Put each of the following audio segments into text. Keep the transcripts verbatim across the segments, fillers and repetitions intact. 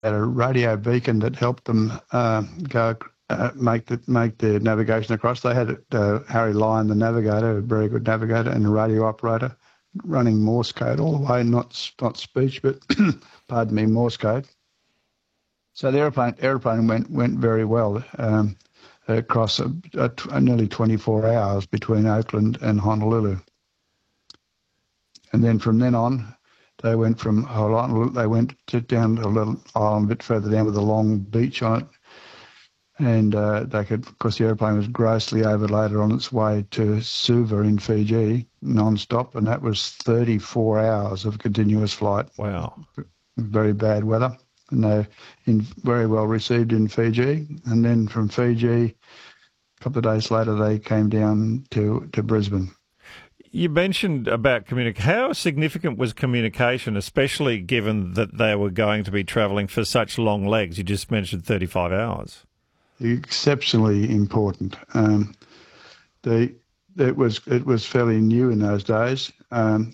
had a radio beacon that helped them uh, go uh, make the make the navigation across. They had uh, Harry Lyon, the navigator, a very good navigator, and a radio operator, running Morse code all the way, not not speech, but pardon me, Morse code. So the airplane airplane went went very well um, across a, a, a nearly twenty-four hours between Oakland and Honolulu, and then from then on. They went from Honolulu, they went to down to a little island a bit further down with a long beach on it. And uh, they could, of course, the airplane was grossly overloaded on its way to Suva in Fiji, non-stop, and that was thirty-four hours of continuous flight. Wow. Very bad weather. And they in very well received in Fiji. And then from Fiji, a couple of days later, they came down to, to Brisbane. You mentioned about communication. How significant was communication, especially given that they were going to be travelling for such long legs? You just mentioned thirty-five hours. Exceptionally important. Um, the it was it was fairly new in those days, um,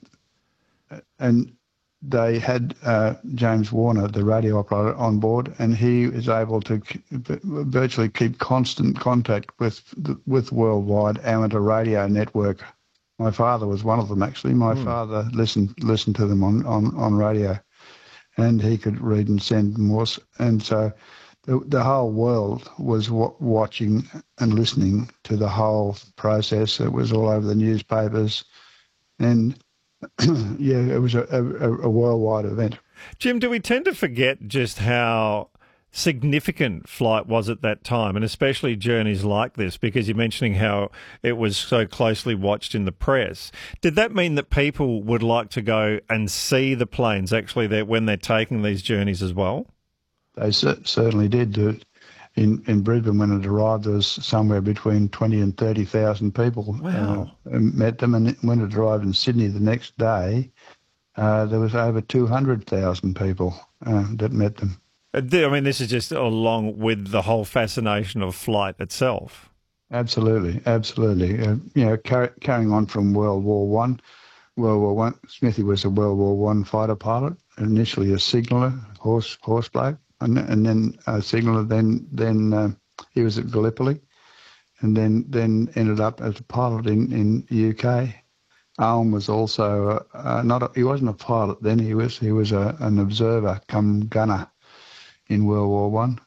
and they had uh, James Warner, the radio operator, on board, and he was able to virtually keep constant contact with the, with worldwide amateur radio network. My father was one of them, actually. My mm. father listened listened to them on, on, on radio, and he could read and send Morse. And so the, the whole world was w- watching and listening to the whole process. It was all over the newspapers. And, yeah, it was a, a, a worldwide event. Jim, do we tend to forget just how significant flight was at that time, and especially journeys like this, because you're mentioning how it was so closely watched in the press? Did that mean that people would like to go and see the planes actually there when they're taking these journeys as well? They cer- certainly did. In, in Brisbane, when it arrived, there was somewhere between twenty and thirty thousand people. Wow. Uh, met them, and when it arrived in Sydney the next day, uh, there was over two hundred thousand people uh, that met them. I mean, this is just along with the whole fascination of flight itself. Absolutely, absolutely. Uh, you know, car- carrying on from World War One, World War One, Smithy was a World War One fighter pilot, initially a signaller, horse horse bloke, and, and then a signaller. Then then uh, he was at Gallipoli, and then then ended up as a pilot in in the U K. Owen was also uh, uh, not a, he wasn't a pilot then. He was he was a, an observer, come gunner in World War One.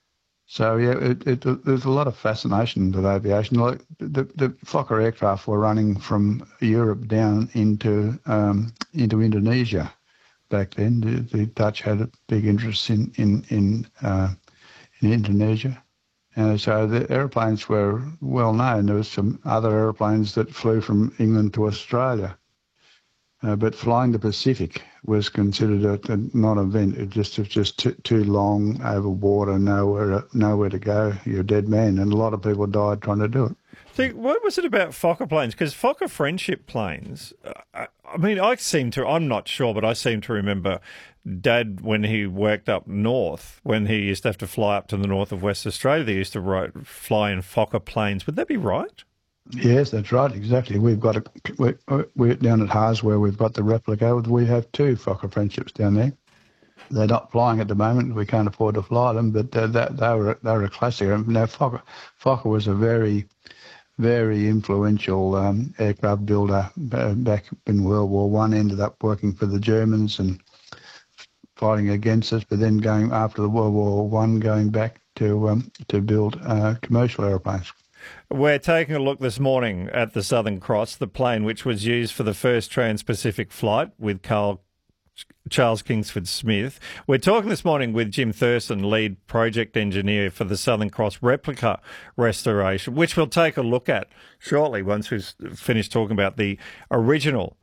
So yeah, it, it, there's a lot of fascination with aviation. Like the, the Fokker aircraft were running from Europe down into um, into Indonesia back then. The, the Dutch had a big interest in in in, uh, in Indonesia, and so the airplanes were well known. There was some other airplanes that flew from England to Australia. Uh, but flying the Pacific was considered a, a non-event. It just was just too, too long over water, nowhere to, nowhere to go. You're a dead man, and a lot of people died trying to do it. So what was it about Fokker planes? Because Fokker friendship planes, uh, I mean, I seem to, I'm not sure, but I seem to remember Dad, when he worked up north, when he used to have to fly up to the north of West Australia, they used to write, fly in Fokker planes. Would that be right? Yes, that's right, exactly. We've got a, we're, we're down at Haas where we've got the replica. We have two Fokker friendships down there. They're not flying at the moment. We can't afford to fly them, but they, they, they were they were a classic. Now, Fokker, Fokker was a very, very influential um, aircraft builder uh, back in World War One. Ended up working for the Germans and fighting against us, but then going after the World War One, going back to um, to build uh, commercial airplanes. We're taking a look this morning at the Southern Cross, the plane which was used for the first Trans-Pacific flight with Carl, Charles Kingsford Smith. We're talking this morning with Jim Thurston, lead project engineer for the Southern Cross replica restoration, which we'll take a look at shortly once we've finished talking about the original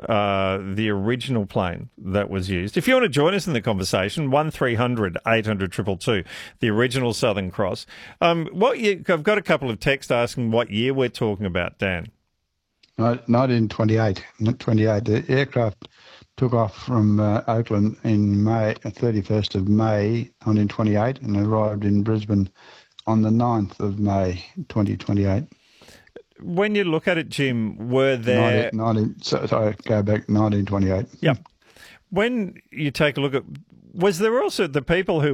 Uh, the original plane that was used. If you want to join us in the conversation, one three hundred eight hundred two two two, the original Southern Cross. Um, what year, I've got a couple of texts asking what year we're talking about, Dan. nineteen twenty-eight. twenty-eight. The aircraft took off from uh, Oakland in May, thirty-first of May nineteen twenty-eight, and arrived in Brisbane on the ninth of May twenty twenty-eight. When you look at it, Jim, were there... nineteen, nineteen, sorry, go back, nineteen twenty-eight. Yep. When you take a look at... Was there also the people who